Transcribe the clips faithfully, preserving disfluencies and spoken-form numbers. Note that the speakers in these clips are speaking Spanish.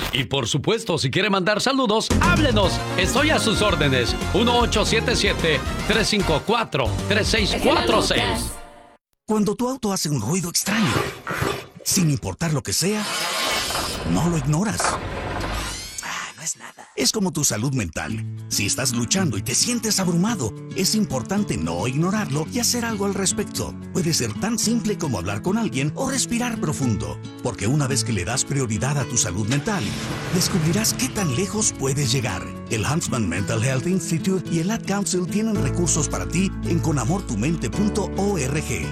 Y por supuesto, si quiere mandar saludos, háblenos. Estoy a sus órdenes. uno ocho siete siete, tres cinco cuatro, tres seis cuatro seis. Cuando tu auto hace un ruido extraño, sin importar lo que sea, no lo ignoras. Ah, no es nada. Es como tu salud mental. Si estás luchando y te sientes abrumado, es importante no ignorarlo y hacer algo al respecto. Puede ser tan simple como hablar con alguien o respirar profundo. Porque una vez que le das prioridad a tu salud mental, descubrirás qué tan lejos puedes llegar. El Huntsman Mental Health Institute y el Ad Council tienen recursos para ti en con amor tu mente punto org.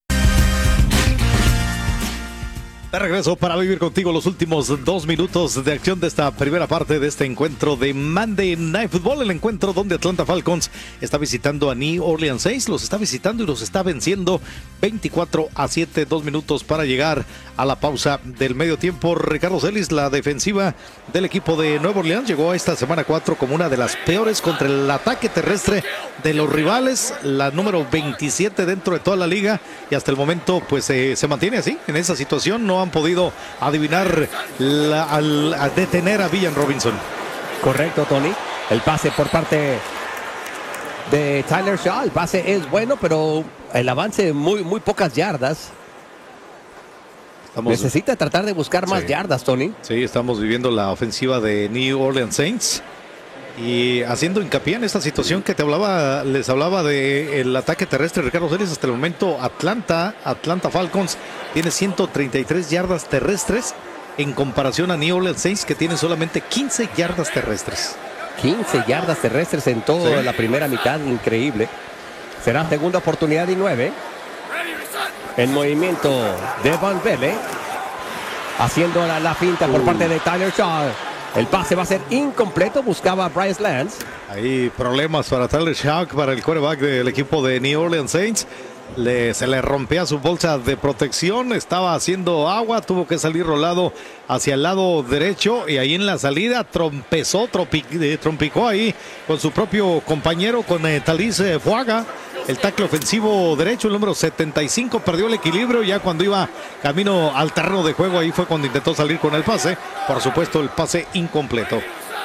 De regreso para vivir contigo los últimos dos minutos de acción de esta primera parte de este encuentro de Monday Night Football, el encuentro donde Atlanta Falcons está visitando a New Orleans Saints, los está visitando y los está venciendo veinticuatro a siete, dos minutos para llegar a la pausa del medio tiempo. Ricardo Celis, la defensiva del equipo de Nueva Orleans llegó a esta semana cuatro como una de las peores contra el ataque terrestre de los rivales, la número veintisiete dentro de toda la liga, y hasta el momento pues eh, se mantiene así, en esa situación. No han podido adivinar la, al, a detener a Villan Robinson. Correcto, Tony. El pase por parte de Tyler Shaw, el pase es bueno, pero el avance muy, muy pocas yardas. Estamos... Necesita tratar de buscar más sí. yardas, Tony. Sí, estamos viviendo la ofensiva de New Orleans Saints y haciendo hincapié en esta situación que te hablaba, les hablaba del ataque terrestre. Ricardo Celis, hasta el momento Atlanta, Atlanta Falcons tiene ciento treinta y tres yardas terrestres en comparación a New Orleans Saints, que tiene solamente quince yardas terrestres. quince yardas terrestres en toda sí. la primera mitad, increíble. Será segunda oportunidad y nueve. En movimiento de Van Vele, haciendo la, la finta por uh. parte de Tyler Shaw. El pase va a ser incompleto, buscaba a Bryce Lance. Hay problemas para Tyler Shaw, para el quarterback del equipo de New Orleans Saints. Le, se le rompía su bolsa de protección, estaba haciendo agua, tuvo que salir rolado hacia el lado derecho y ahí en la salida trompezó, tropi, eh, trompicó ahí con su propio compañero, con eh, Taliz eh, Fuaga. El tackle ofensivo derecho, el número setenta y cinco, perdió el equilibrio ya cuando iba camino al terreno de juego. Ahí fue cuando intentó salir con el pase. Por supuesto, el pase incompleto.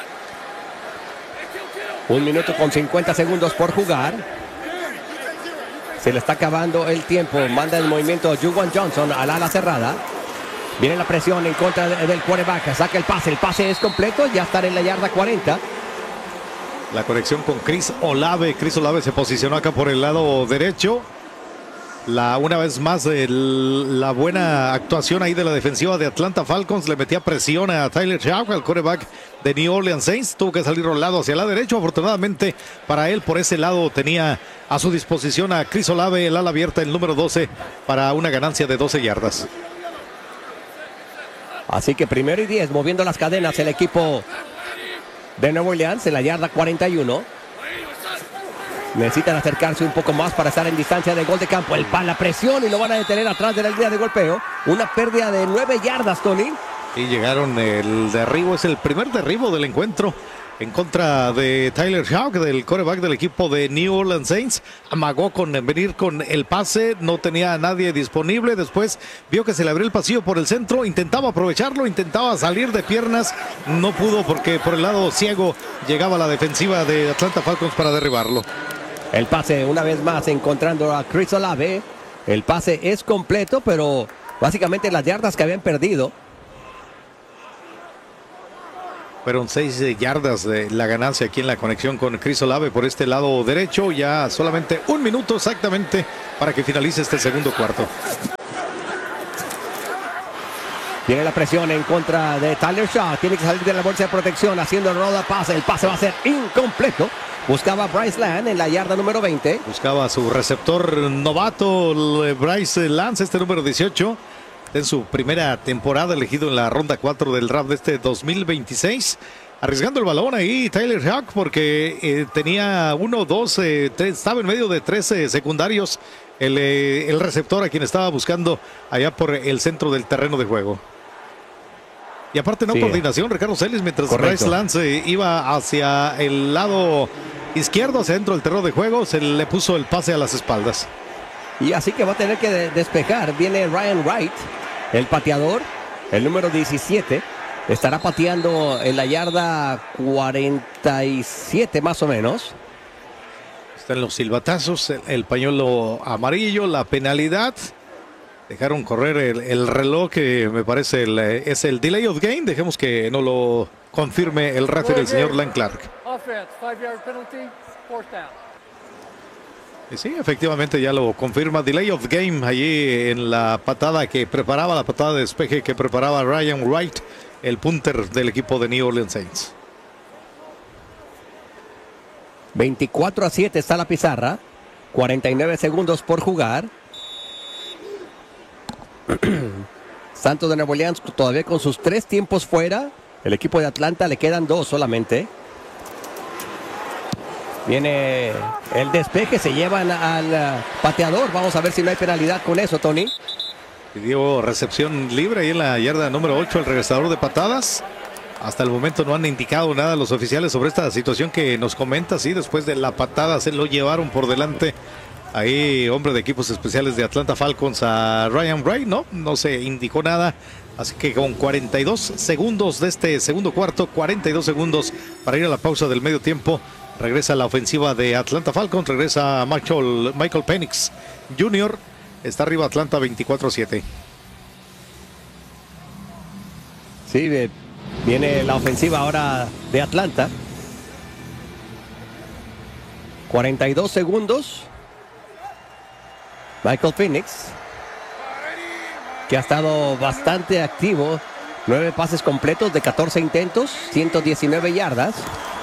Un minuto con cincuenta segundos por jugar. Se le está acabando el tiempo. Manda el movimiento Juwan Johnson al ala cerrada. Viene la presión en contra del quarterback. Saca el pase. El pase es completo. Ya están en la yarda cuarenta. La conexión con Chris Olave. Chris Olave se posicionó acá por el lado derecho. La, una vez más, el, la buena actuación ahí de la defensiva de Atlanta Falcons. Le metía presión a Tyler Shaw, el quarterback de New Orleans Saints. Tuvo que salir rolado hacia el lado derecho. Afortunadamente para él, por ese lado tenía a su disposición a Chris Olave, el ala abierta, el número doce, para una ganancia de doce yardas. Así que primero y diez, moviendo las cadenas el equipo de Nueva Orleans en la yarda cuarenta y uno. Necesitan acercarse un poco más para estar en distancia de gol de campo. El pan, la presión, y lo van a detener atrás de la línea de golpeo. Una pérdida de nueve yardas, Tony. Y llegaron el derribo, es el primer derribo del encuentro en contra de Tyler Shaw, del quarterback del equipo de New Orleans Saints. Amagó con venir con el pase, no tenía a nadie disponible. Después vio que se le abrió el pasillo por el centro, intentaba aprovecharlo, intentaba salir de piernas, no pudo porque por el lado ciego llegaba la defensiva de Atlanta Falcons para derribarlo. El pase una vez más encontrando a Chris Olave. El pase es completo, pero básicamente las yardas que habían perdido. Fueron seis yardas de la ganancia aquí en la conexión con Chris Olave por este lado derecho. Ya solamente un minuto exactamente para que finalice este segundo cuarto. Tiene la presión en contra de Tyler Shaw. Tiene que salir de la bolsa de protección haciendo el roda pase. El pase va a ser incompleto. Buscaba a Bryce Lance en la yarda número veinte. Buscaba a su receptor novato, Bryce Lance, este número dieciocho. En su primera temporada, elegido en la ronda cuatro del draft de este dos mil veintiséis. Arriesgando el balón ahí Tyler Shaw porque eh, tenía uno, dos, eh, tres, estaba en medio de tres eh, secundarios. El, eh, el receptor a quien estaba buscando allá por el centro del terreno de juego. Y aparte no sí. coordinación, Ricardo Celis, mientras Correcto. Bryce Lance eh, iba hacia el lado izquierdo, hacia dentro del terreno de juego, se le puso el pase a las espaldas. Y así que va a tener que despejar. Viene Ryan Wright, el pateador, el número diecisiete Estará pateando en la yarda cuarenta y siete más o menos. Están los silbatazos, el, el pañuelo amarillo, la penalidad. Dejaron correr el, el reloj, que me parece el, es el delay of game. Dejemos que no lo confirme el referee, el señor Len Clark. Y sí, efectivamente ya lo confirma. Delay of game allí en la patada que preparaba, la patada de despeje que preparaba Ryan Wright, el punter del equipo de New Orleans Saints. veinticuatro a siete está la pizarra. cuarenta y nueve segundos por jugar. Santos de Nueva Orleans todavía con sus tres tiempos fuera. El equipo de Atlanta le quedan dos solamente. Viene el despeje, se llevan al pateador. Vamos a ver si no hay penalidad con eso, Tony. Pidió recepción libre ahí en la yarda número ocho, el regresador de patadas. Hasta el momento no han indicado nada los oficiales sobre esta situación que nos comenta. Sí, después de la patada se lo llevaron por delante. Ahí, hombre de equipos especiales de Atlanta Falcons, a Ryan Wright. No, no se indicó nada. Así que con cuarenta y dos segundos de este segundo cuarto, cuarenta y dos segundos para ir a la pausa del medio tiempo. Regresa la ofensiva de Atlanta Falcons, regresa Michael, Michael Penix junior Está arriba Atlanta veinticuatro a siete. Sí, viene la ofensiva ahora de Atlanta. cuarenta y dos segundos. Michael Penix, que ha estado bastante activo. nueve pases completos de catorce intentos, ciento diecinueve yardas.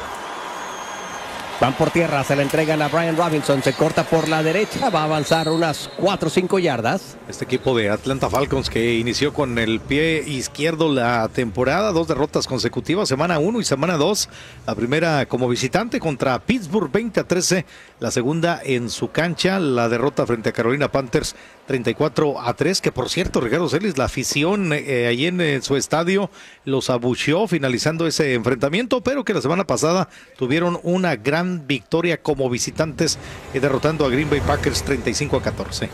Van por tierra, se la entregan a Brian Robinson, se corta por la derecha, va a avanzar unas cuatro o cinco yardas. Este equipo de Atlanta Falcons que inició con el pie izquierdo la temporada, dos derrotas consecutivas, semana uno y semana dos. La primera como visitante contra Pittsburgh veinte a trece, la segunda en su cancha, la derrota frente a Carolina Panthers treinta y cuatro a tres, que por cierto, Ricardo Celis, la afición eh, allí en, en su estadio los abucheó finalizando ese enfrentamiento, pero que la semana pasada tuvieron una gran victoria como visitantes, eh, derrotando a Green Bay Packers treinta y cinco a catorce.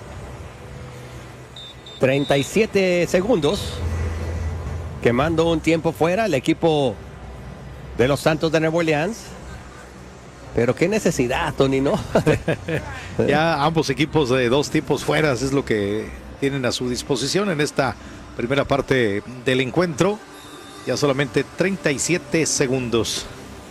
treinta y siete segundos, quemando un tiempo fuera el equipo de los Santos de Nueva Orleans. Pero qué necesidad, Tony, ¿no? Ya ambos equipos de dos tipos fuera es lo que tienen a su disposición en esta primera parte del encuentro. Ya solamente treinta y siete segundos.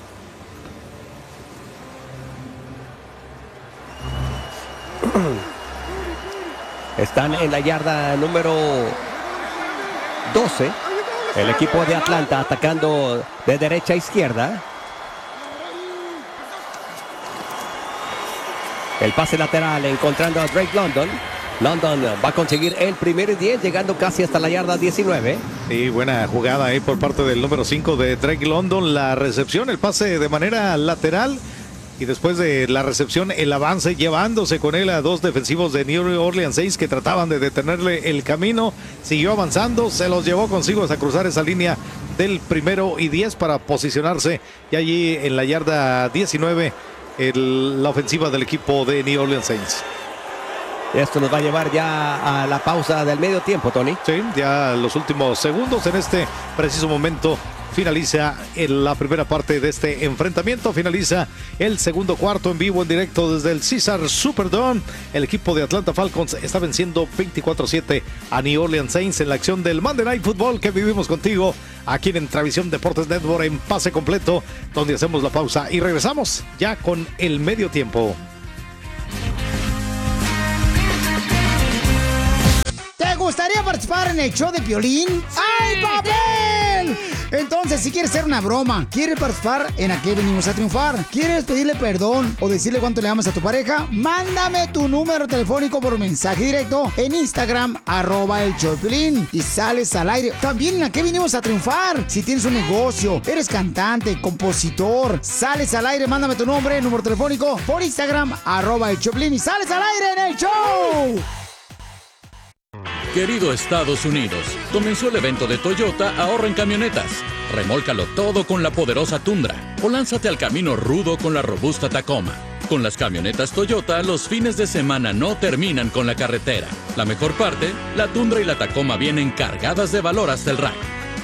Están en la yarda número doce. El equipo de Atlanta atacando de derecha a izquierda. El pase lateral encontrando a Drake London. London va a conseguir el primero y diez, llegando casi hasta la yarda diecinueve. Sí, buena jugada ahí por parte del número cinco de Drake London. La recepción, el pase de manera lateral. Y después de la recepción, el avance, llevándose con él a dos defensivos de New Orleans Saints que trataban de detenerle el camino. Siguió avanzando, se los llevó consigo hasta cruzar esa línea del primero y diez para posicionarse. Y allí en la yarda diecinueve, el, la ofensiva del equipo de New Orleans Saints. Esto nos va a llevar ya a la pausa del medio tiempo, Tony. Sí, ya los últimos segundos en este preciso momento. Finaliza en la primera parte de este enfrentamiento. Finaliza el segundo cuarto en vivo, en directo desde el Caesars Superdome. El equipo de Atlanta Falcons está venciendo veinticuatro a siete a New Orleans Saints en la acción del Monday Night Football que vivimos contigo aquí en Travisión Deportes Network en pase completo, donde hacemos la pausa y regresamos ya con el medio tiempo. ¿Te gustaría participar en el show de Piolín? ¡Ay, papel! Entonces, si quieres hacer una broma, quieres participar en Aquí Venimos a Triunfar, quieres pedirle perdón o decirle cuánto le amas a tu pareja, mándame tu número telefónico por mensaje directo en Instagram, arroba el show de Piolín, y sales al aire. También en Aquí Venimos a Triunfar. Si tienes un negocio, eres cantante, compositor, sales al aire, mándame tu nombre, número telefónico por Instagram, arroba el show de Piolín, y sales al aire en el show. Querido Estados Unidos, comenzó el evento de Toyota Ahorra en Camionetas. Remólcalo todo con la poderosa Tundra o lánzate al camino rudo con la robusta Tacoma. Con las camionetas Toyota, los fines de semana no terminan con la carretera. La mejor parte, la Tundra y la Tacoma vienen cargadas de valor hasta el rack.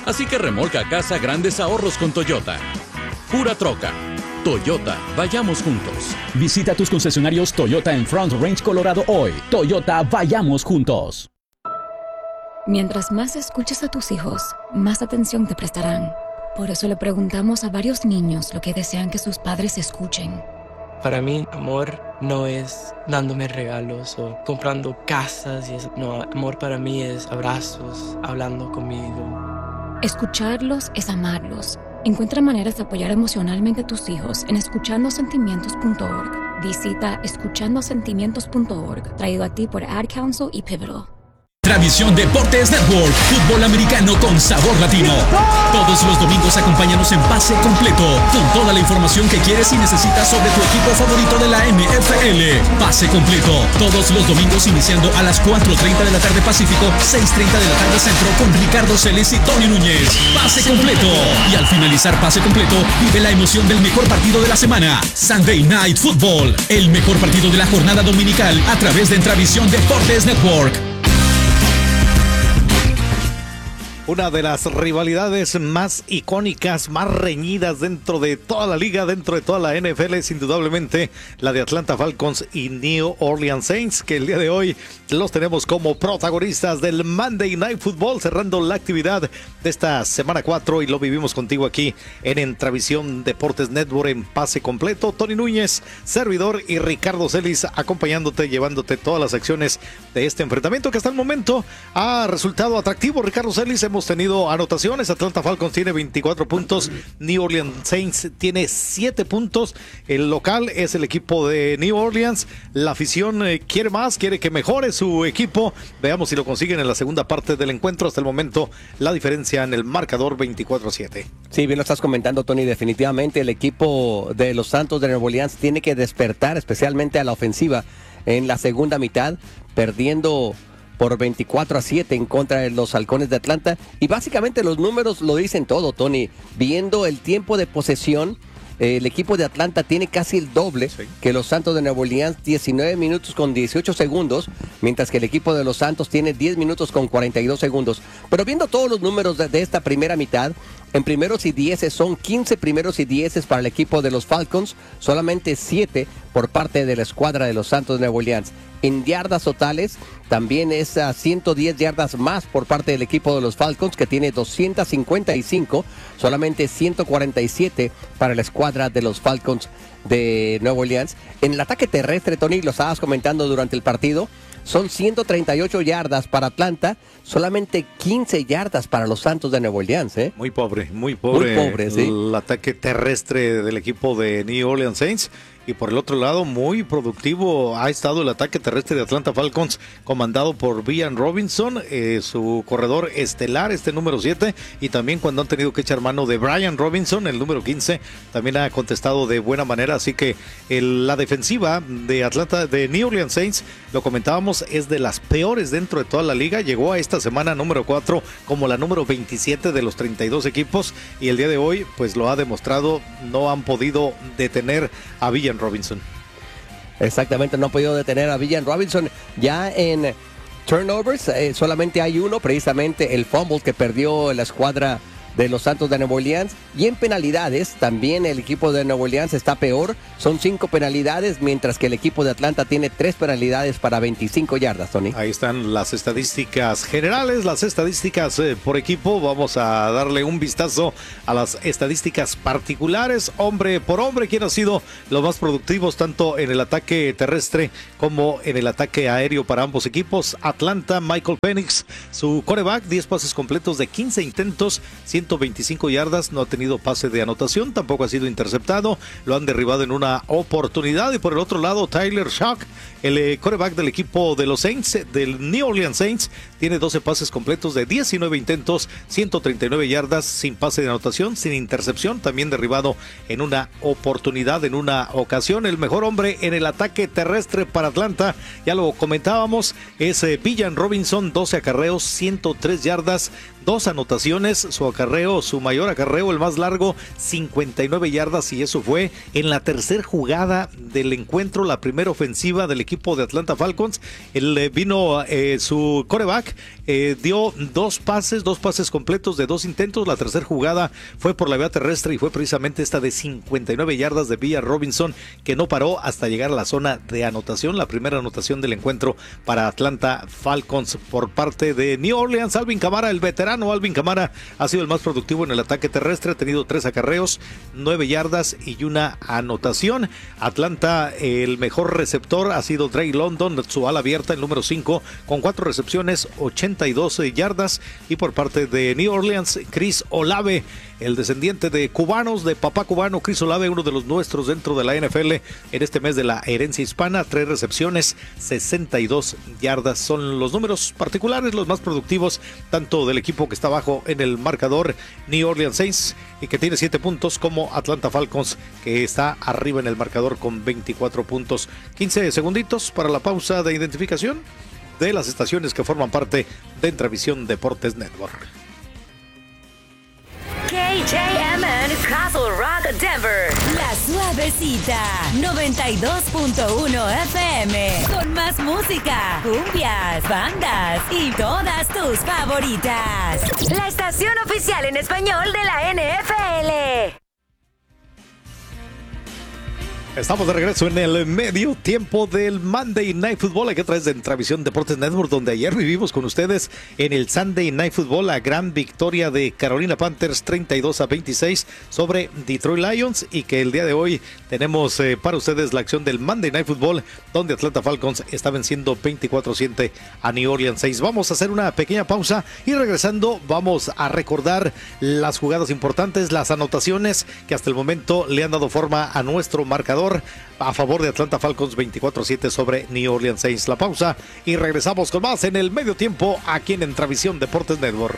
Así que remolca a casa grandes ahorros con Toyota. Pura troca. Toyota, vayamos juntos. Visita tus concesionarios Toyota en Front Range, Colorado hoy. Toyota, vayamos juntos. Mientras más escuches a tus hijos, más atención te prestarán. Por eso le preguntamos a varios niños lo que desean que sus padres escuchen. Para mí, amor no es dándome regalos o comprando casas y eso. No, amor para mí es abrazos, hablando conmigo. Escucharlos es amarlos. Encuentra maneras de apoyar emocionalmente a tus hijos en escuchando sentimientos punto org. Visita escuchando sentimientos punto org, traído a ti por Ad Council y Pivotal. Travisión Deportes Network, fútbol americano con sabor latino. Todos los domingos acompáñanos en Pase Completo, con toda la información que quieres y necesitas sobre tu equipo favorito de la N F L. Pase Completo, todos los domingos iniciando a las cuatro treinta de la tarde Pacífico, seis treinta de la tarde Centro, con Ricardo Celes y Tony Núñez. Pase Completo. Y al finalizar Pase Completo, vive la emoción del mejor partido de la semana, Sunday Night Football, el mejor partido de la jornada dominical a través de Travisión Deportes Network. Una de las rivalidades más icónicas, más reñidas dentro de toda la liga, dentro de toda la N F L, es indudablemente la de Atlanta Falcons y New Orleans Saints, que el día de hoy los tenemos como protagonistas del Monday Night Football, cerrando la actividad de esta semana cuatro, y lo vivimos contigo aquí en Entravisión Deportes Network en Pase Completo. Tony Núñez, servidor, y Ricardo Celis acompañándote, llevándote todas las acciones de este enfrentamiento que hasta el momento ha resultado atractivo. Ricardo Celis, hemos tenido anotaciones. Atlanta Falcons tiene veinticuatro puntos, New Orleans Saints tiene siete puntos. El local es el equipo de New Orleans. La afición eh, quiere más, quiere que mejore su equipo. Veamos si lo consiguen en la segunda parte del encuentro. Hasta el momento la diferencia en el marcador veinticuatro a siete. Sí, bien lo estás comentando, Tony. Definitivamente el equipo de los Santos de Nueva Orleans tiene que despertar, especialmente a la ofensiva en la segunda mitad, perdiendo por veinticuatro a siete en contra de los Halcones de Atlanta. Y básicamente los números lo dicen todo, Tony. Viendo el tiempo de posesión, eh, el equipo de Atlanta tiene casi el doble sí. que los Santos de Nueva Orleans, diecinueve minutos con dieciocho segundos, mientras que el equipo de los Santos tiene diez minutos con cuarenta y dos segundos. Pero viendo todos los números de, de esta primera mitad, en primeros y dieces son quince primeros y dieces para el equipo de los Falcons, solamente siete por parte de la escuadra de los Santos de Nueva Orleans. En yardas totales, también es a ciento diez yardas más por parte del equipo de los Falcons, que tiene doscientos cincuenta y cinco, solamente ciento cuarenta y siete para la escuadra de los Falcons de Nueva Orleans. En el ataque terrestre, Tony, lo estabas comentando durante el partido, son ciento treinta y ocho yardas para Atlanta, solamente quince yardas para los Santos de Nueva Orleans. ¿eh? Muy pobre, muy pobre. Muy pobre, sí. El ataque terrestre del equipo de New Orleans Saints. Y por el otro lado, muy productivo ha estado el ataque terrestre de Atlanta Falcons, comandado por Villan Robinson, eh, su corredor estelar, este número siete, y también cuando han tenido que echar mano de Brian Robinson, el número quince, también ha contestado de buena manera. Así que el, la defensiva de Atlanta, de New Orleans Saints, lo comentábamos, es de las peores dentro de toda la liga. Llegó a esta semana número cuatro como la número veintisiete de los treinta y dos equipos, y el día de hoy pues lo ha demostrado. No han podido detener a Villan Robinson. Exactamente, no ha podido detener a Villan Robinson. Ya en turnovers eh, solamente hay uno, precisamente el fumble que perdió la escuadra de los Santos de Nueva Orleans. Y en penalidades, también el equipo de Nueva Orleans está peor. Son cinco penalidades, mientras que el equipo de Atlanta tiene tres penalidades para veinticinco yardas, Tony. Ahí están las estadísticas generales, las estadísticas eh, por equipo. Vamos a darle un vistazo a las estadísticas particulares, hombre por hombre, quién ha sido los más productivos tanto en el ataque terrestre como en el ataque aéreo para ambos equipos. Atlanta, Michael Penix, su quarterback, diez pases completos de quince intentos, ciento veinticinco yardas, no ha tenido pase de anotación, tampoco ha sido interceptado, lo han derribado en una oportunidad. Y por el otro lado, Tyler Shock, el eh, quarterback del equipo de los Saints, del New Orleans Saints, tiene doce pases completos de diecinueve intentos, ciento treinta y nueve yardas, sin pase de anotación, sin intercepción, también derribado en una oportunidad, en una ocasión. El mejor hombre en el ataque terrestre para Atlanta, ya lo comentábamos, es eh, Villan Robinson, doce acarreos, ciento tres yardas, dos anotaciones, su acarreo, su mayor acarreo, el más largo, cincuenta y nueve yardas, y eso fue en la tercera jugada del encuentro, la primera ofensiva del equipo de Atlanta Falcons. El, eh, vino eh, su quarterback, eh, dio dos pases, dos pases completos de dos intentos. La tercera jugada fue por la vía terrestre y fue precisamente esta de cincuenta y nueve yardas de Villa Robinson, que no paró hasta llegar a la zona de anotación, la primera anotación del encuentro para Atlanta Falcons por parte de New Orleans. Alvin Kamara, el veterano Alvin Kamara, ha sido el más productivo en el ataque terrestre, ha tenido tres acarreos, nueve yardas y una anotación. Atlanta, el mejor receptor ha sido Drake London, su ala abierta, el número cinco, con cuatro recepciones, ochenta y dos yardas. Y por parte de New Orleans, Chris Olave, el descendiente de cubanos, de papá cubano, Chris Olave, uno de los nuestros dentro de la N F L en este mes de la herencia hispana, tres recepciones, sesenta y dos yardas. Son los números particulares, los más productivos, tanto del equipo que está abajo en el marcador, New Orleans Saints, y que tiene siete puntos, como Atlanta Falcons, que está arriba en el marcador con veinticuatro puntos. quince segunditos para la pausa de identificación de las estaciones que forman parte de Entravisión Deportes Network. K J M N Castle Rock, Denver. La Suavecita, noventa y dos punto uno F M. Con más música, cumbias, bandas y todas tus favoritas. La estación oficial en español de la N F L. Estamos de regreso en el medio tiempo del Monday Night Football, aquí a través de Entravisión Deportes Network, donde ayer vivimos con ustedes en el Sunday Night Football la gran victoria de Carolina Panthers treinta y dos a veintiséis sobre Detroit Lions, y que el día de hoy tenemos eh, para ustedes la acción del Monday Night Football, donde Atlanta Falcons está venciendo veinticuatro a siete a New Orleans Saints. Vamos a hacer una pequeña pausa y regresando vamos a recordar las jugadas importantes, las anotaciones que hasta el momento le han dado forma a nuestro marcador a favor de Atlanta Falcons, veinticuatro a siete sobre New Orleans Saints. La pausa y regresamos con más en el medio tiempo aquí en Entravisión Deportes Network.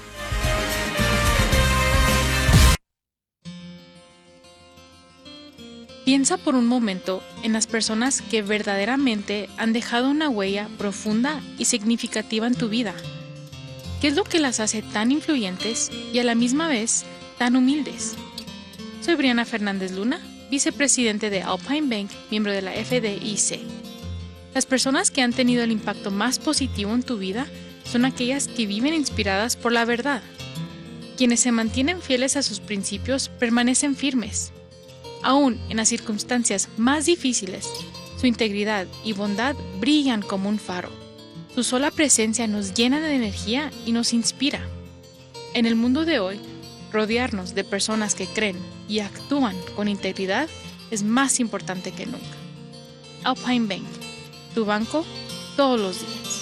Piensa por un momento en las personas que verdaderamente han dejado una huella profunda y significativa en tu vida. ¿Qué es lo que las hace tan influyentes y a la misma vez tan humildes? Soy Briana Fernández Luna, vicepresidente de Alpine Bank, miembro de la F D I C. Las personas que han tenido el impacto más positivo en tu vida son aquellas que viven inspiradas por la verdad. Quienes se mantienen fieles a sus principios permanecen firmes. Aún en las circunstancias más difíciles, su integridad y bondad brillan como un faro. Su sola presencia nos llena de energía y nos inspira. En el mundo de hoy, rodearnos de personas que creen y actúan con integridad es más importante que nunca. Alpine Bank, tu banco todos los días.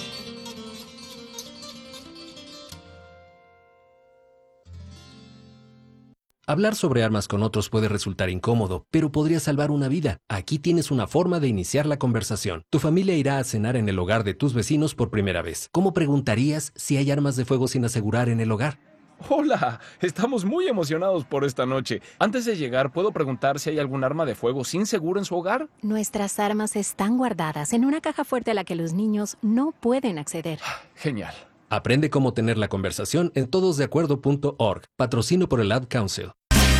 Hablar sobre armas con otros puede resultar incómodo, pero podría salvar una vida. Aquí tienes una forma de iniciar la conversación. Tu familia irá a cenar en el hogar de tus vecinos por primera vez. ¿Cómo preguntarías si hay armas de fuego sin asegurar en el hogar? Hola, estamos muy emocionados por esta noche. Antes de llegar, ¿puedo preguntar si hay algún arma de fuego sin seguro en su hogar? Nuestras armas están guardadas en una caja fuerte a la que los niños no pueden acceder. Genial. Aprende cómo tener la conversación en todos de acuerdo punto org. Patrocino por el Ad Council.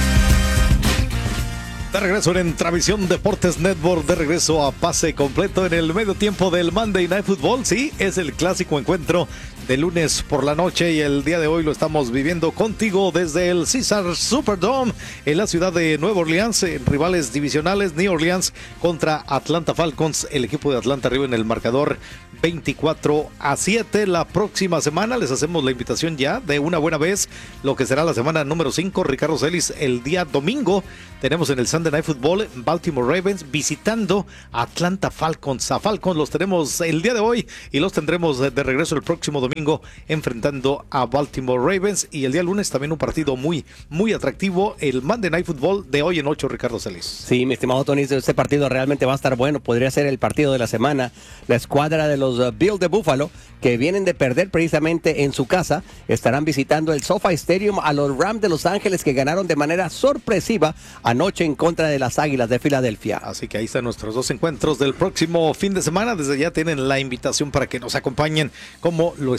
De regreso en Entravisión Deportes Network, de regreso a pase completo en el medio tiempo del Monday Night Football. Sí, es el clásico encuentro de lunes por la noche y el día de hoy lo estamos viviendo contigo desde el Caesars Superdome en la ciudad de Nueva Orleans. En rivales divisionales, New Orleans contra Atlanta Falcons. El equipo de Atlanta arriba en el marcador veinticuatro a siete. La próxima semana les hacemos la invitación ya de una buena vez, lo que será la semana número cinco. Ricardo Celis, el día domingo tenemos en el Sunday Night Football Baltimore Ravens visitando a Atlanta Falcons. A Falcons los tenemos el día de hoy y los tendremos de regreso el próximo domingo enfrentando a Baltimore Ravens, y el día lunes también un partido muy muy atractivo, el Monday Night Football de hoy en ocho. Ricardo Celis. Sí, mi estimado Tony, este partido realmente va a estar bueno, podría ser el partido de la semana. La escuadra de los uh, Bills de Buffalo, que vienen de perder precisamente en su casa, estarán visitando el SoFi Stadium a los Rams de Los Ángeles, que ganaron de manera sorpresiva anoche en contra de las Águilas de Filadelfia. Así que ahí están nuestros dos encuentros del próximo fin de semana. Desde ya tienen la invitación para que nos acompañen como lo está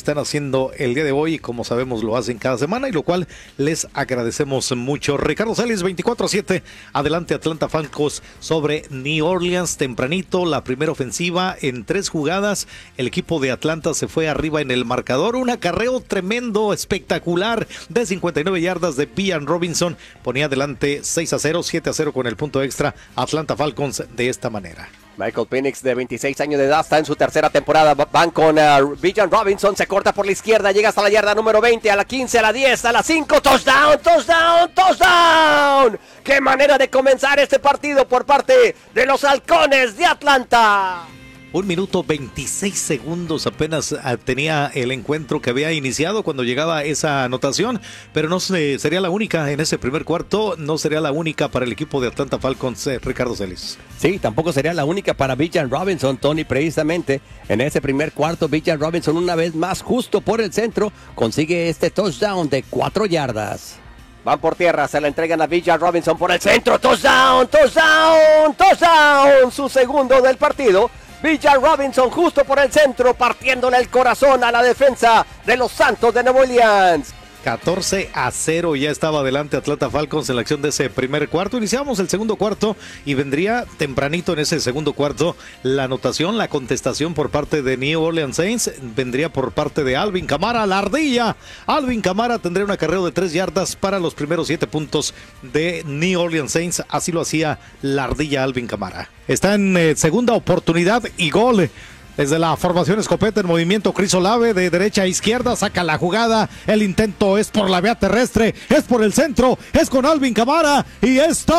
están haciendo el día de hoy, y como sabemos lo hacen cada semana, y lo cual les agradecemos mucho. Ricardo Celis, veinticuatro a siete, adelante Atlanta Falcons sobre New Orleans, tempranito, la primera ofensiva en tres jugadas, el equipo de Atlanta se fue arriba en el marcador, un acarreo tremendo, espectacular, de cincuenta y nueve yardas de Bijan Robinson, ponía adelante seis a cero, siete a cero con el punto extra, Atlanta Falcons de esta manera. Michael Penix, de veintiséis años de edad, está en su tercera temporada. Van con uh, Bijan Robinson, se corta por la izquierda, llega hasta la yarda número veinte, a la quince, a la diez, a la cinco, touchdown, touchdown, touchdown. ¡Qué manera de comenzar este partido por parte de los Halcones de Atlanta! Un minuto veintiséis segundos apenas tenía el encuentro que había iniciado cuando llegaba esa anotación, pero no sería la única en ese primer cuarto, no sería la única para el equipo de Atlanta Falcons, eh, Ricardo Celis. Sí, tampoco sería la única para Bijan Robinson, Tony, precisamente en ese primer cuarto. Bijan Robinson una vez más justo por el centro consigue este touchdown de cuatro yardas. Van por tierra, se la entregan a Bijan Robinson por el centro, touchdown, touchdown, touchdown, su segundo del partido. Bijan Robinson justo por el centro, partiéndole el corazón a la defensa de los Santos de Nueva Orleans. catorce a cero, ya estaba adelante Atlanta Falcons en la acción de ese primer cuarto. Iniciamos el segundo cuarto y vendría tempranito en ese segundo cuarto la anotación, la contestación por parte de New Orleans Saints. Vendría por parte de Alvin Kamara, la ardilla. Alvin Kamara tendría un acarreo de tres yardas para los primeros siete puntos de New Orleans Saints. Así lo hacía la ardilla Alvin Kamara. Está en eh, segunda oportunidad y gol. Desde la formación escopeta en movimiento, Chris Olave de derecha a izquierda, saca la jugada, el intento es por la vía terrestre, es por el centro, es con Alvin Kamara y es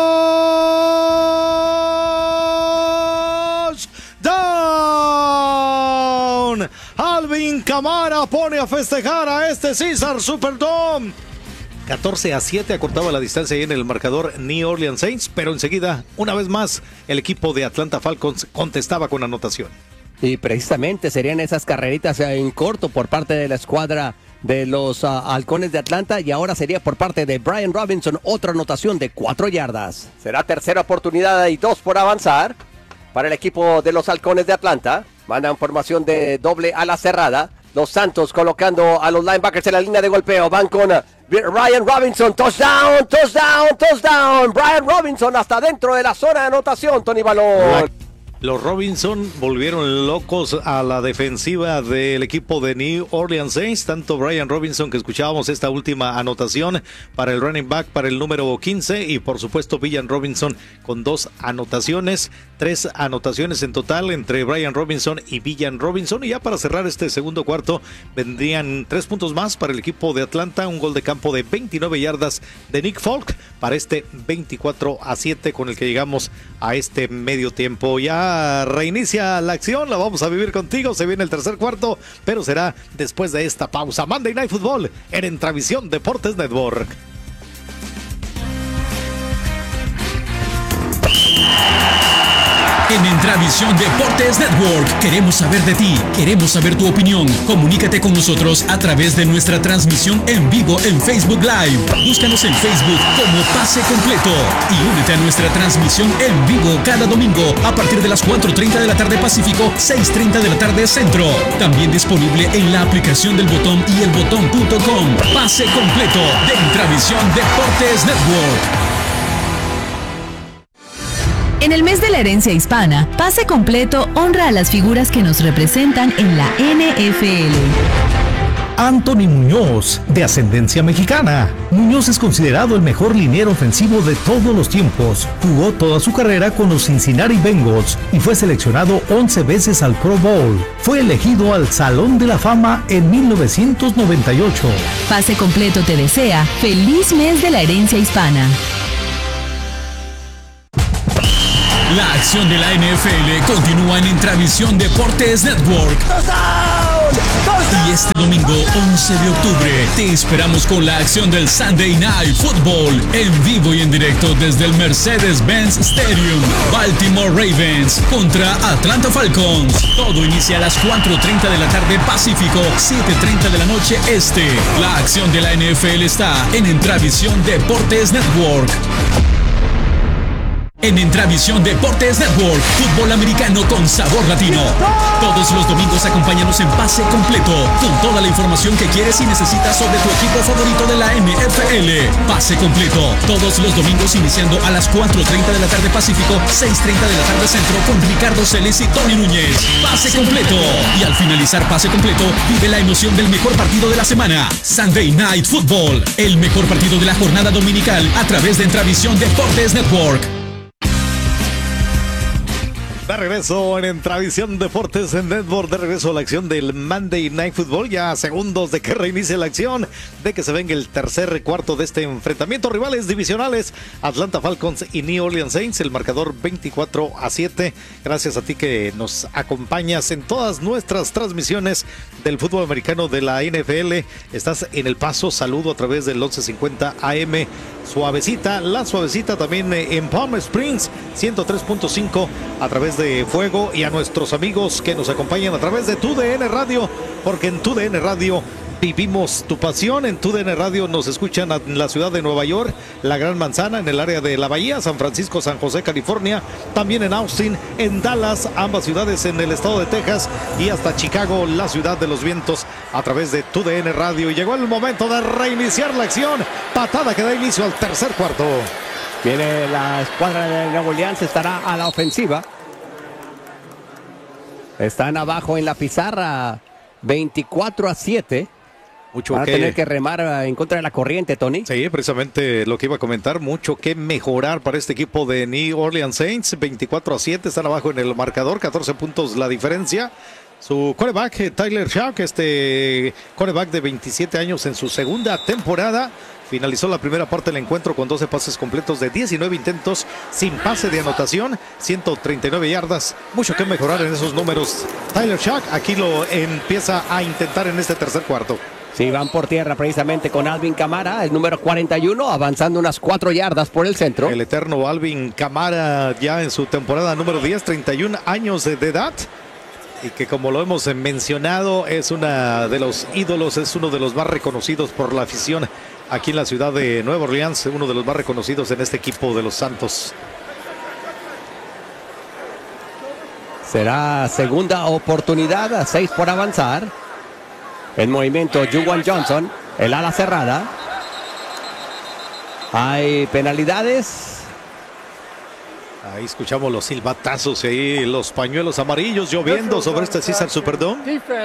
touchdown. Alvin Kamara pone a festejar a este Caesars Superdome. catorce a siete acortaba la distancia ahí en el marcador New Orleans Saints, pero enseguida, una vez más, el equipo de Atlanta Falcons contestaba con anotación. Y precisamente serían esas carreritas en corto por parte de la escuadra de los uh, Halcones de Atlanta, y ahora sería por parte de Bijan Robinson otra anotación de cuatro yardas. Será tercera oportunidad y dos por avanzar para el equipo de los Halcones de Atlanta. Mandan formación de doble ala cerrada. Los Santos colocando a los linebackers en la línea de golpeo. Van con uh, Bijan Robinson, touchdown, touchdown, touchdown. Bijan Robinson hasta dentro de la zona de anotación, Tony Balón. Los Robinson volvieron locos a la defensiva del equipo de New Orleans Saints, tanto Bijan Robinson, que escuchábamos esta última anotación para el running back, para el número quince, y por supuesto Bijan Robinson con dos anotaciones, tres anotaciones en total entre Bijan Robinson y Bijan Robinson. Y ya para cerrar este segundo cuarto vendrían tres puntos más para el equipo de Atlanta, un gol de campo de veintinueve yardas de Nick Folk para este veinticuatro a siete con el que llegamos a este medio tiempo. Ya reinicia la acción, la vamos a vivir contigo, se viene el tercer cuarto, pero será después de esta pausa. Monday Night Football en Entravisión Deportes Network. En Entravisión Deportes Network queremos saber de ti, queremos saber tu opinión. Comunícate con nosotros a través de nuestra transmisión en vivo en Facebook Live. Búscanos en Facebook como Pase Completo y únete a nuestra transmisión en vivo cada domingo a partir de las cuatro treinta de la tarde Pacífico, seis treinta de la tarde Centro. También disponible en la aplicación del Botón y el botón punto com. Pase Completo de Entravisión Deportes Network. En el mes de la herencia hispana, Pase Completo honra a las figuras que nos representan en la N F L. Anthony Muñoz, de ascendencia mexicana. Muñoz es considerado el mejor liniero ofensivo de todos los tiempos. Jugó toda su carrera con los Cincinnati Bengals y fue seleccionado once veces al Pro Bowl. Fue elegido al Salón de la Fama en mil novecientos noventa y ocho. Pase Completo te desea feliz mes de la herencia hispana. La acción de la N F L continúa en Entravisión Deportes Network. Y este domingo once de octubre te esperamos con la acción del Sunday Night Football en vivo y en directo desde el Mercedes-Benz Stadium. Baltimore Ravens contra Atlanta Falcons. Todo inicia a las cuatro treinta de la tarde Pacífico, siete treinta de la noche Este. La acción de la N F L está en Entravisión Deportes Network. En Entravisión Deportes Network, fútbol americano con sabor latino. Todos los domingos acompáñanos en Pase Completo, con toda la información que quieres y necesitas sobre tu equipo favorito de la N F L. Pase Completo, todos los domingos iniciando a las cuatro treinta de la tarde Pacífico, seis treinta de la tarde Centro, con Ricardo Celis y Tony Núñez. Pase Completo. Y al finalizar Pase Completo, vive la emoción del mejor partido de la semana, Sunday Night Football, el mejor partido de la jornada dominical a través de Entravisión Deportes Network. De regreso en Entravisión Deportes en Network, de regreso a la acción del Monday Night Football, ya a segundos de que reinicie la acción, de que se venga el tercer cuarto de este enfrentamiento. Rivales divisionales, Atlanta Falcons y New Orleans Saints, el marcador veinticuatro a siete. Gracias a ti que nos acompañas en todas nuestras transmisiones del fútbol americano de la N F L. Estás en El Paso, saludo a través del once cincuenta A M. Suavecita, la suavecita también en Palm Springs, ciento tres punto cinco a través de Fuego, y a nuestros amigos que nos acompañan a través de Tu D N Radio, porque en Tu D N Radio vivimos tu pasión. En Tu D N Radio nos escuchan en la ciudad de Nueva York, la Gran Manzana, en el área de la Bahía, San Francisco, San José, California, también en Austin, en Dallas, ambas ciudades en el estado de Texas, y hasta Chicago, la ciudad de los vientos, a través de Tu D N Radio. Y llegó el momento de reiniciar la acción, patada que da inicio al tercer cuarto. Viene la escuadra de Nueva Orleans, estará a la ofensiva. Están abajo en la pizarra, veinticuatro a siete. Mucho Van a que... tener que remar en contra de la corriente, Tony. Sí, precisamente lo que iba a comentar. Mucho que mejorar para este equipo de New Orleans Saints. veinticuatro a siete, están abajo en el marcador, catorce puntos la diferencia. Su quarterback, Tyler Shough, este quarterback de veintisiete años en su segunda temporada, finalizó la primera parte del encuentro con doce pases completos de diecinueve intentos, sin pase de anotación, ciento treinta y nueve yardas. Mucho que mejorar en esos números. Tyler Shough aquí lo empieza a intentar en este tercer cuarto. Sí, van por tierra precisamente con Alvin Kamara, el número cuarenta y uno, avanzando unas cuatro yardas por el centro. El eterno Alvin Kamara, ya en su temporada número diez, treinta y un años de, de edad. Y que, como lo hemos mencionado, es una de los ídolos, es uno de los más reconocidos por la afición aquí en la ciudad de Nueva Orleans, uno de los más reconocidos en este equipo de los Santos. Será segunda oportunidad, a seis por avanzar. En movimiento, Juwan Johnson, el ala cerrada. Hay penalidades. Ahí escuchamos los silbatazos y ahí los pañuelos amarillos lloviendo sobre este Caesars Superdome.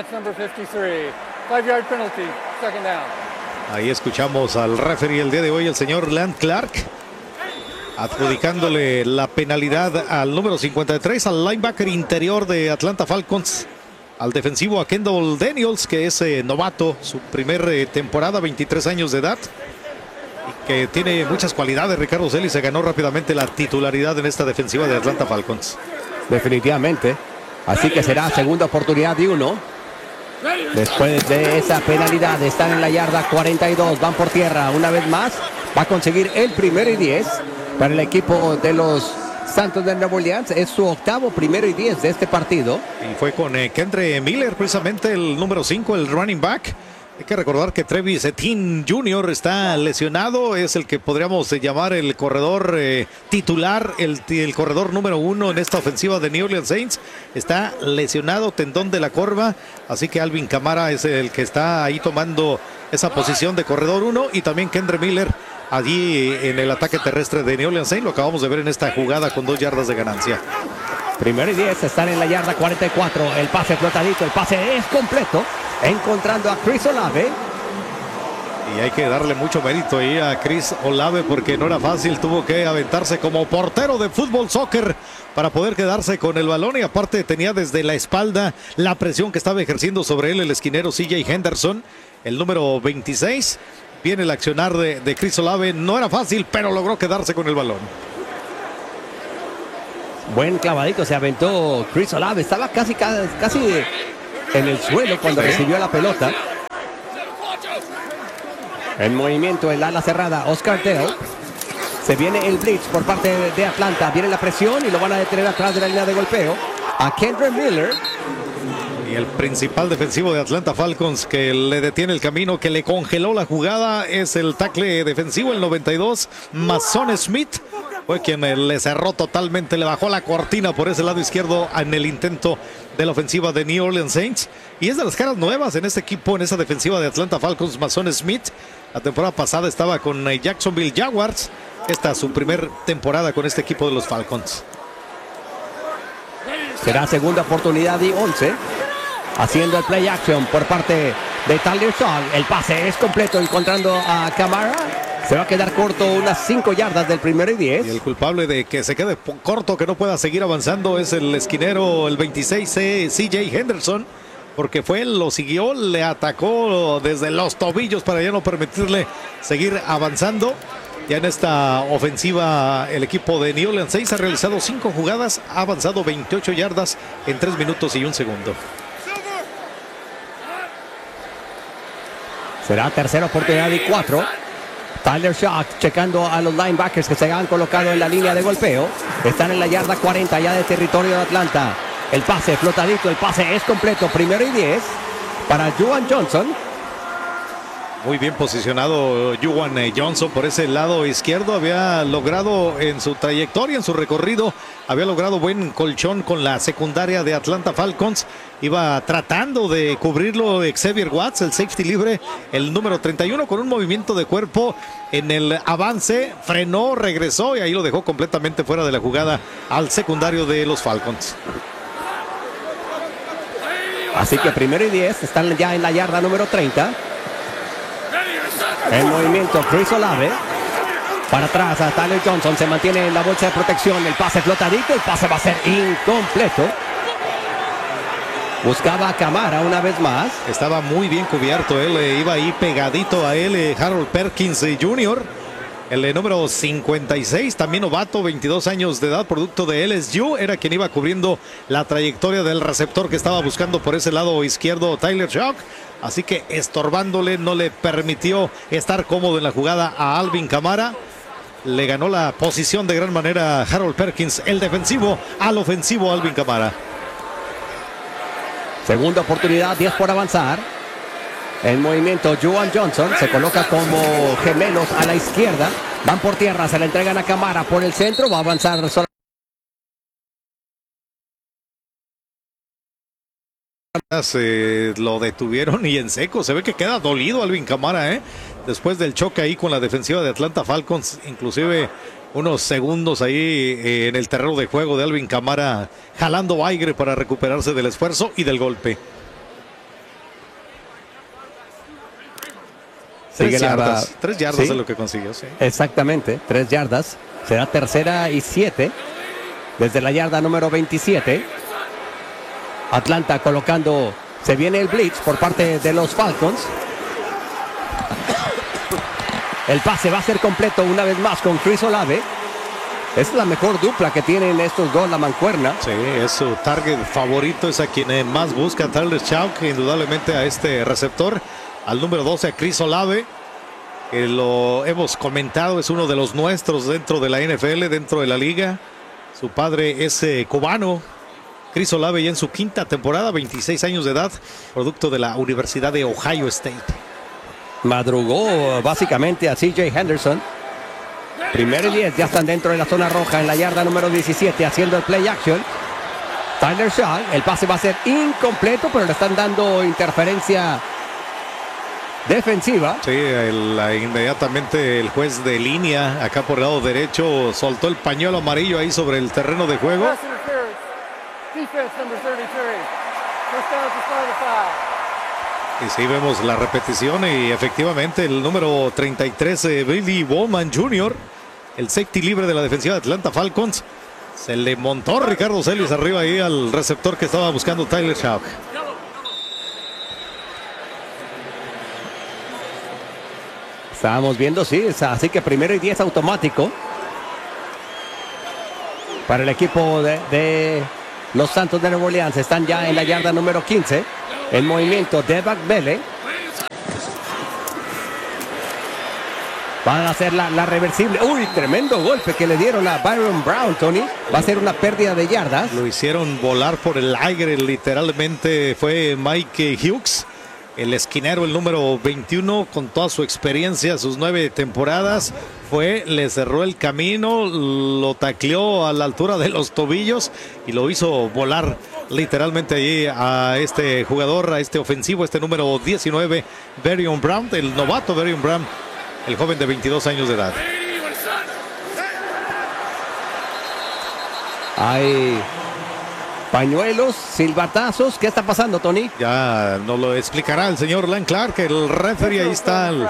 Ahí escuchamos al referee el día de hoy, el señor Land Clark, adjudicándole la penalidad al número cincuenta y tres, al linebacker interior de Atlanta Falcons, al defensivo a Kendall Daniels, que es eh, novato, su primer eh, temporada, veintitrés años de edad. Que tiene muchas cualidades. Ricardo Celis se ganó rápidamente la titularidad en esta defensiva de Atlanta Falcons. Definitivamente. Así que será segunda oportunidad de uno. Después de esa penalidad, están en la yarda cuarenta y dos, van por tierra una vez más. Va a conseguir el primero y diez para el equipo de los Santos de Nueva Orleans. Es su octavo primero y diez de este partido. Y fue con eh, Kendre Miller, precisamente el número cinco, el running back. Hay que recordar que Travis Etienne junior está lesionado, es el que podríamos eh, llamar el corredor eh, titular, el, el corredor número uno en esta ofensiva de New Orleans Saints. Está lesionado, tendón de la corva, así que Alvin Kamara es el que está ahí tomando esa posición de corredor uno, y también Kendre Miller allí en el ataque terrestre de New Orleans Saints. Lo acabamos de ver en esta jugada con dos yardas de ganancia. Primero y diez, están en la yarda cuarenta y cuatro. El pase flotadito, el pase es completo. Encontrando a Chris Olave. Y hay que darle mucho mérito ahí a Chris Olave, porque no era fácil. Tuvo que aventarse como portero de fútbol soccer para poder quedarse con el balón. Y aparte tenía desde la espalda la presión que estaba ejerciendo sobre él el esquinero C J Henderson, el número veintiséis. Viene el accionar de, de Chris Olave. No era fácil, pero logró quedarse con el balón. Buen clavadito se aventó Chris Olave. Estaba casi, casi en el suelo cuando recibió la pelota. En movimiento el ala cerrada, Oscar Dale. Se viene el blitz por parte de Atlanta. Viene la presión y lo van a detener atrás de la línea de golpeo. A Kendre Miller. Y el principal defensivo de Atlanta Falcons que le detiene el camino, que le congeló la jugada, es el tackle defensivo, el noventa y dos, Mason Smith. fue quien le cerró totalmente, le bajó la cortina por ese lado izquierdo en el intento de la ofensiva de New Orleans Saints. Y es de las caras nuevas en este equipo, en esa defensiva de Atlanta Falcons, Mason Smith. La temporada pasada estaba con Jacksonville Jaguars. Esta es su primer temporada con este equipo de los Falcons. Será segunda oportunidad y once. Haciendo el play action por parte de Tyler Shaw. El pase es completo encontrando a Kamara. Se va a quedar corto unas cinco yardas del primero y diez. Y el culpable de que se quede corto, que no pueda seguir avanzando, es el esquinero, el veintiséis, C J Henderson. Porque fue él, lo siguió, le atacó desde los tobillos para ya no permitirle seguir avanzando. Ya en esta ofensiva el equipo de New Orleans Saints ha realizado cinco jugadas, ha avanzado veintiocho yardas en tres minutos y un segundo. Será tercera oportunidad y cuatro. Tyler Shaw checando a los linebackers que se han colocado en la línea de golpeo. Están en la yarda cuarenta ya de territorio de Atlanta. El pase flotadito, el pase es completo. Primero y diez para Juwan Johnson. Muy bien posicionado Juwan Johnson por ese lado izquierdo. Había logrado en su trayectoria, en su recorrido, había logrado buen colchón con la secundaria de Atlanta Falcons. Iba tratando de cubrirlo Xavier Watts, el safety libre, el número treinta y uno, con un movimiento de cuerpo en el avance. Frenó, regresó y ahí lo dejó completamente fuera de la jugada al secundario de los Falcons. Así que primero y diez, están ya en la yarda número treinta. El movimiento, Chris Olave. Para atrás a Tyler Johnson, se mantiene en la bolsa de protección. El pase flotadito, el pase va a ser incompleto. Buscaba a Kamara una vez más. Estaba muy bien cubierto él, eh, iba ahí pegadito a él, eh, Harold Perkins eh, junior El eh, número cincuenta y seis, también novato, veintidós años de edad, producto de L S U. Era quien iba cubriendo la trayectoria del receptor que estaba buscando por ese lado izquierdo, Tyler Shaw. Así que estorbándole, no le permitió estar cómodo en la jugada a Alvin Kamara. Le ganó la posición de gran manera Harold Perkins, el defensivo al ofensivo Alvin Kamara. Segunda oportunidad, diez por avanzar. En movimiento, Juwan Johnson se coloca como gemelos a la izquierda. Van por tierra, se la entregan a Kamara por el centro. Va a avanzar solo. Se lo detuvieron y en seco. Se ve que queda dolido Alvin Kamara, ¿eh? Después del choque ahí con la defensiva de Atlanta Falcons. Inclusive unos segundos ahí eh, en el terreno de juego de Alvin Kamara, jalando aire para recuperarse del esfuerzo y del golpe. Tres yardas, la... tres yardas ¿Sí? Es lo que consiguió, sí. Exactamente, tres yardas. Será tercera y siete. Desde la yarda número veintisiete. Atlanta colocando, se viene el blitz por parte de los Falcons. El pase va a ser completo una vez más con Chris Olave. Es la mejor dupla que tienen estos dos, la mancuerna. Sí, es su target favorito, es a quien más busca Tyler Shaw, indudablemente a este receptor. Al número doce, a Chris Olave, que lo hemos comentado, es uno de los nuestros dentro de la N F L, dentro de la liga. Su padre es eh, cubano. Chris Olave ya en su quinta temporada, veintiséis años de edad, producto de la Universidad de Ohio State. Madrugó básicamente a C J Henderson. Primero y diez, ya están dentro de la zona roja en la yarda número diecisiete haciendo el play action. Tyler Shaw, el pase va a ser incompleto, pero le están dando interferencia defensiva. Sí, el, inmediatamente el juez de línea acá por el lado derecho soltó el pañuelo amarillo ahí sobre el terreno de juego. Y sí, vemos la repetición y efectivamente el número treinta y tres, eh, Billy Bowman junior, el safety libre de la defensiva de Atlanta Falcons, se le montó Ricardo Celis arriba ahí al receptor que estaba buscando Tyler Shaw. Estábamos viendo, sí, así que primero y diez automático para el equipo de, de los Santos de Nueva Orleans. Están ya en la yarda número quince. En movimiento de Bele. Van a hacer la, la reversible. Uy, tremendo golpe que le dieron a Byron Brown, Tony. Va a ser una pérdida de yardas. Lo hicieron volar por el aire, literalmente fue Mike Hughes. El esquinero, el número veintiuno, con toda su experiencia, sus nueve temporadas, fue, le cerró el camino, lo tacleó a la altura de los tobillos y lo hizo volar literalmente allí a este jugador, a este ofensivo, este número diecinueve, Berion Brown, el novato Berion Brown, el joven de veintidós años de edad. Hay pañuelos, silbatazos. ¿Qué está pasando, Tony? Ya nos lo explicará el señor Len Clark, el referee. Ahí está el...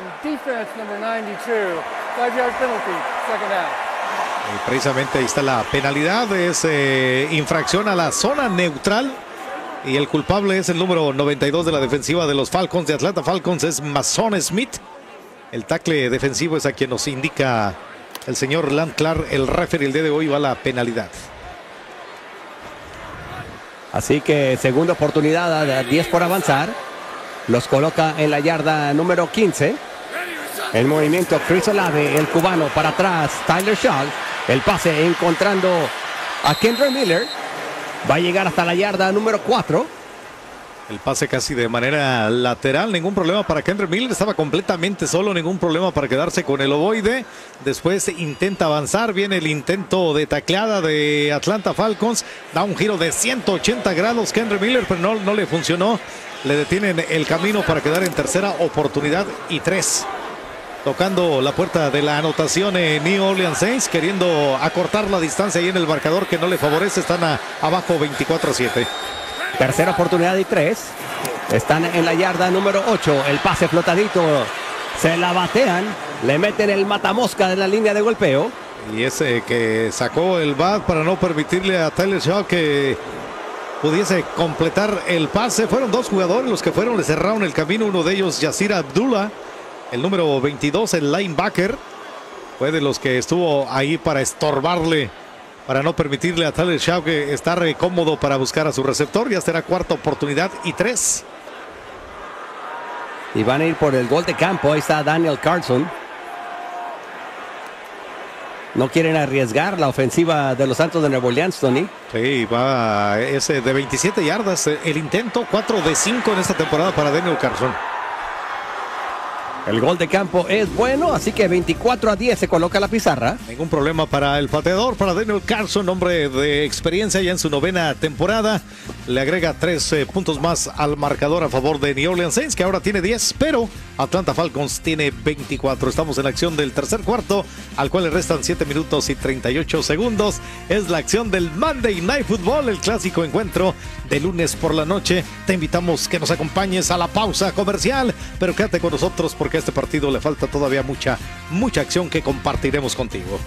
Y precisamente ahí está la penalidad. Es eh, infracción a la zona neutral. Y el culpable es el número noventa y dos de la defensiva de los Falcons de Atlanta Falcons. Es Mason Smith. El tackle defensivo es a quien nos indica el señor Len Clark. El referee el día de hoy va a la penalidad. Así que segunda oportunidad a diez por avanzar. Los coloca en la yarda número quince. El movimiento Chris Olave, el cubano para atrás. Tyler Shaw. El pase encontrando a Kendra Miller. Va a llegar hasta la yarda número cuatro. El pase casi de manera lateral, ningún problema para Kendra Miller, estaba completamente solo, ningún problema para quedarse con el ovoide. Después intenta avanzar, viene el intento de tacleada de Atlanta Falcons, da un giro de ciento ochenta grados Kendra Miller, pero no, no le funcionó. Le detienen el camino para quedar en tercera oportunidad y tres. Tocando la puerta de la anotación en New Orleans Saints, queriendo acortar la distancia ahí en el marcador que no le favorece, están a, abajo veinticuatro a siete. Tercera oportunidad y tres. Están en la yarda número ocho. El pase flotadito. Se la batean. Le meten el matamosca de la línea de golpeo. Y ese que sacó el bat para no permitirle a Tyler Shaw que pudiese completar el pase. Fueron dos jugadores los que fueron, le cerraron el camino. Uno de ellos, Yasir Abdullah, el número veintidós, el linebacker. Fue de los que estuvo ahí para estorbarle, para no permitirle a Tyler Shaw que estar cómodo para buscar a su receptor. Ya será cuarta oportunidad y tres. Y van a ir por el gol de campo. Ahí está Daniel Carlson. No quieren arriesgar la ofensiva de los Santos de Nueva Orleans, Tony. Sí, va ese de veintisiete yardas. El intento, cuatro de cinco en esta temporada para Daniel Carlson. El gol de campo es bueno, así que veinticuatro a diez se coloca la pizarra. Ningún problema para el pateador, para Daniel Carlson, hombre de experiencia ya en su novena temporada. Le agrega tres eh, puntos más al marcador a favor de New Orleans Saints, que ahora tiene diez, pero Atlanta Falcons tiene veinticuatro. Estamos en la acción del tercer cuarto, al cual le restan siete minutos y treinta y ocho segundos. Es la acción del Monday Night Football, el clásico encuentro de lunes por la noche. Te invitamos que nos acompañes a la pausa comercial, pero quédate con nosotros porque a este partido le falta todavía mucha, mucha acción que compartiremos contigo.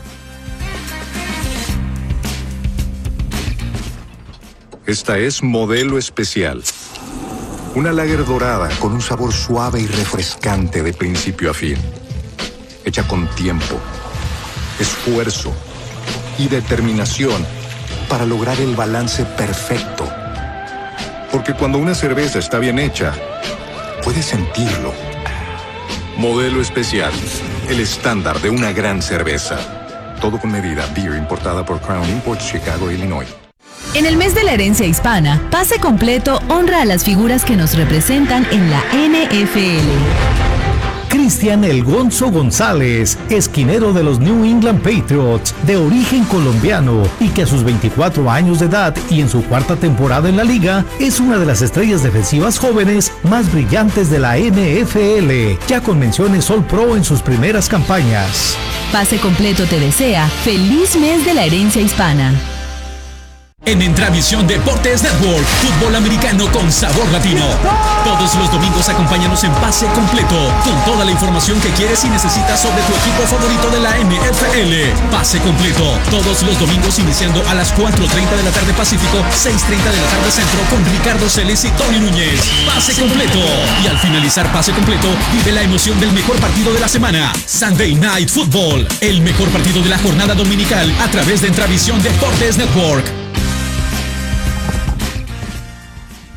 Esta es Modelo Especial. Una lager dorada con un sabor suave y refrescante de principio a fin. Hecha con tiempo, esfuerzo y determinación para lograr el balance perfecto. Porque cuando una cerveza está bien hecha, puedes sentirlo. Modelo Especial, el estándar de una gran cerveza. Todo con medida. Beer importada por Crown Imports, Chicago, Illinois. En el mes de la herencia hispana, Pase Completo honra a las figuras que nos representan en la N F L. Cristian El Gonzo González, esquinero de los New England Patriots, de origen colombiano y que a sus veinticuatro años de edad y en su cuarta temporada en la liga, es una de las estrellas defensivas jóvenes más brillantes de la N F L, ya con menciones All Pro en sus primeras campañas. Pase Completo te desea feliz mes de la herencia hispana. En Entravisión Deportes Network, fútbol americano con sabor latino. Todos los domingos acompáñanos en Pase Completo, con toda la información que quieres y necesitas sobre tu equipo favorito de la N F L. Pase Completo, todos los domingos iniciando a las cuatro treinta de la tarde Pacífico, seis treinta de la tarde Centro, con Ricardo Celis y Tony Núñez. Pase Completo. Y al finalizar Pase Completo, vive la emoción del mejor partido de la semana, Sunday Night Football, el mejor partido de la jornada dominical a través de Entravisión Deportes Network.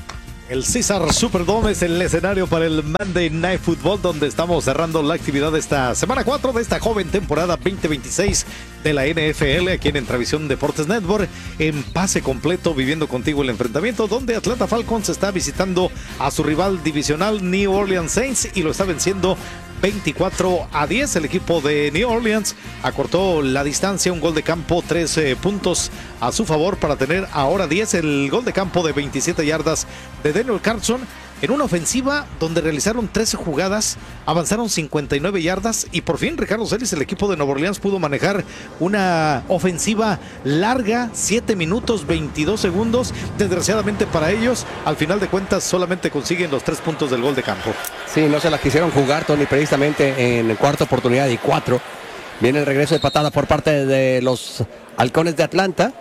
El Caesars Superdome es el escenario para el Monday Night Football, donde estamos cerrando la actividad de esta semana cuatro de esta joven temporada veinte veintiséis de la N F L, aquí en Entravisión Deportes Network, en pase completo, viviendo contigo el enfrentamiento, donde Atlanta Falcons está visitando a su rival divisional New Orleans Saints y lo está venciendo veinticuatro a diez. El equipo de New Orleans acortó la distancia, un gol de campo, trece puntos a su favor para tener ahora diez. El gol de campo de veintisiete yardas de Daniel Carlson en una ofensiva donde realizaron trece jugadas, avanzaron cincuenta y nueve yardas y por fin Ricardo Celis, el equipo de Nueva Orleans, pudo manejar una ofensiva larga, siete minutos veintidós segundos. Desgraciadamente para ellos, al final de cuentas solamente consiguen los tres puntos del gol de campo. Sí, no se la quisieron jugar, Tony, precisamente en cuarta oportunidad y cuatro. Viene el regreso de patada por parte de los Halcones de Atlanta,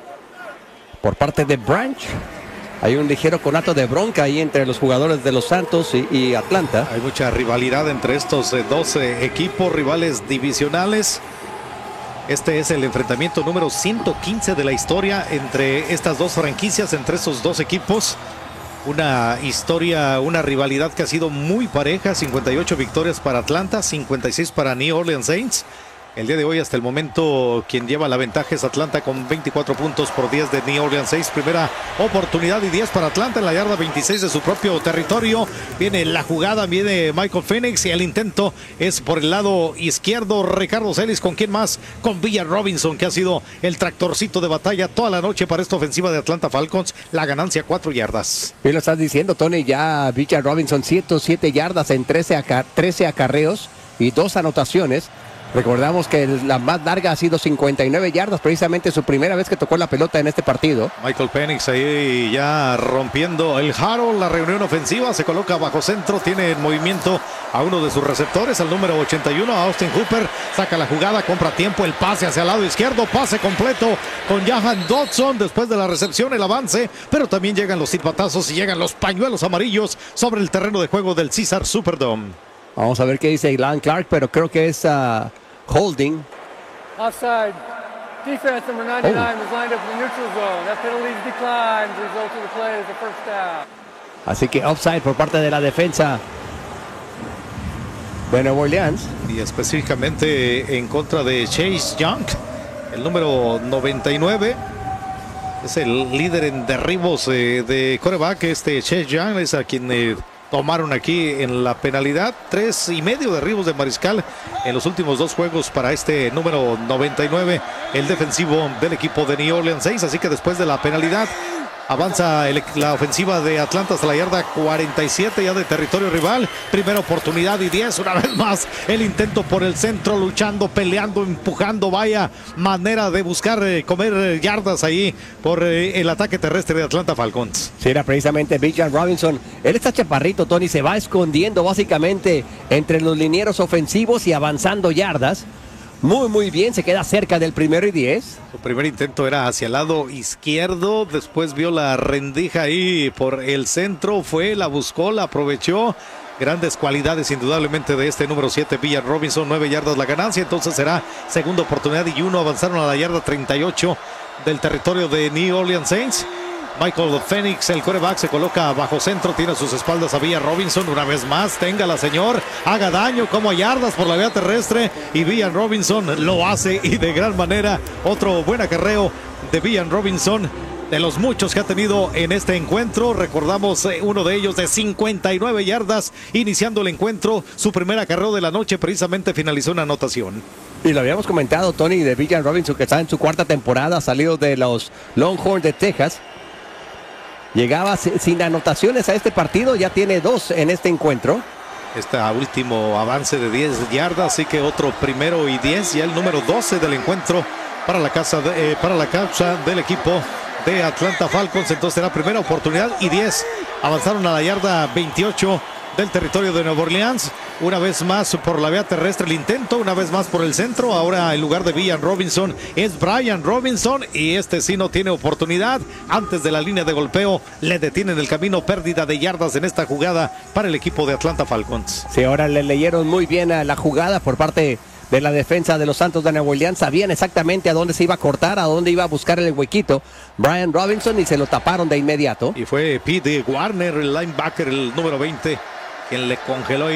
por parte de Branch. Hay un ligero conato de bronca ahí entre los jugadores de los Santos y, y Atlanta. Hay mucha rivalidad entre estos eh, dos eh, equipos, rivales divisionales. Este es el enfrentamiento número ciento quince de la historia entre estas dos franquicias, entre estos dos equipos. Una historia, una rivalidad que ha sido muy pareja. cincuenta y ocho victorias para Atlanta, cincuenta y seis para New Orleans Saints. El día de hoy, hasta el momento, quien lleva la ventaja es Atlanta con veinticuatro puntos por diez de New Orleans Saints. Primera oportunidad y diez para Atlanta en la yarda veintiséis de su propio territorio. Viene la jugada, viene Michael Penix y el intento es por el lado izquierdo. Ricardo Celis, ¿con quién más? Con Villan Robinson, que ha sido el tractorcito de batalla toda la noche para esta ofensiva de Atlanta Falcons. La ganancia, cuatro yardas. Y lo estás diciendo, Tony, ya Villan Robinson, ciento siete yardas en trece, aca- trece acarreos y dos anotaciones. Recordamos que la más larga ha sido cincuenta y nueve yardas, precisamente su primera vez que tocó la pelota en este partido. Michael Penix ahí ya rompiendo el jaro, la reunión ofensiva, se coloca bajo centro, tiene en movimiento a uno de sus receptores, al número ochenta y uno, a Austin Hooper, saca la jugada, compra tiempo, el pase hacia el lado izquierdo, pase completo con Jahan Dodson, después de la recepción el avance, pero también llegan los silbatazos y llegan los pañuelos amarillos sobre el terreno de juego del Caesars Superdome. Vamos a ver qué dice Ilan Clark, pero creo que es uh, holding. Offside. Defense number ninety-nine oh. was lined up in the neutral zone. That penalty declined. The result of the play is a first down. Así que offside por parte de la defensa de Nueva Orleans. Y específicamente en contra de Chase Young, el número noventa y nueve. Es el líder en derribos eh, de quarterback. Este Chase Young es a quien eh, tomaron aquí en la penalidad. Tres y medio derribos de mariscal en los últimos dos juegos para este número noventa y nueve, el defensivo del equipo de New Orleans Saints. Así que después de la penalidad avanza el, la ofensiva de Atlanta hasta la yarda cuarenta y siete ya de territorio rival. Primera oportunidad y diez. Una vez más el intento por el centro, luchando, peleando, empujando. Vaya manera de buscar eh, comer eh, yardas ahí por eh, el ataque terrestre de Atlanta Falcons. Sí, era precisamente Villan Robinson. Él está chaparrito, Tony, se va escondiendo básicamente entre los linieros ofensivos y avanzando yardas. Muy, muy bien, se queda cerca del primero y diez. Su primer intento era hacia el lado izquierdo, después vio la rendija ahí por el centro, fue, la buscó, la aprovechó. Grandes cualidades indudablemente de este número siete, Villan Robinson, nueve yardas la ganancia, entonces será segunda oportunidad y uno. Avanzaron a la yarda treinta y ocho del territorio de New Orleans Saints. Michael Penix, el quarterback, se coloca bajo centro, tiene a sus espaldas a Villan Robinson. Una vez más, téngala, señor, haga daño, como yardas por la vía terrestre, y Villan Robinson lo hace y de gran manera. Otro buen acarreo de Villan Robinson, de los muchos que ha tenido en este encuentro. Recordamos eh, uno de ellos de cincuenta y nueve yardas iniciando el encuentro. Su primer acarreo de la noche precisamente finalizó una anotación. Y lo habíamos comentado, Tony, de Villan Robinson, que está en su cuarta temporada, salido de los Longhorns de Texas. Llegaba sin anotaciones a este partido, ya tiene dos en este encuentro. Este último avance de diez yardas, así que otro primero y diez, ya el número doce del encuentro para la casa de, eh, para la causa del equipo de Atlanta Falcons. Entonces será primera oportunidad y diez. Avanzaron a la yarda veintiocho del territorio de Nueva Orleans. Una vez más por la vía terrestre el intento, una vez más por el centro. Ahora en lugar de Villan Robinson es Brian Robinson, y este sí no tiene oportunidad. Antes de la línea de golpeo le detienen el camino, pérdida de yardas en esta jugada para el equipo de Atlanta Falcons. Sí, ahora le leyeron muy bien a la jugada por parte de la defensa de los Santos de Nueva Orleans. Sabían exactamente a dónde se iba a cortar, a dónde iba a buscar el huequito Brian Robinson y se lo taparon de inmediato. Y fue Pete Warner, el linebacker, el número veinte, quien le congeló